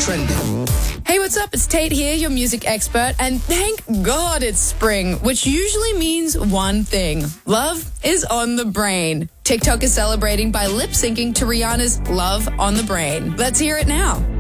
trending. Hey, what's up? It's Tate here, your music expert, and thank God it's spring, which usually means one thing. Love is on the brain. TikTok is celebrating by lip-syncing to Rihanna's Love on the Brain. Let's hear it now.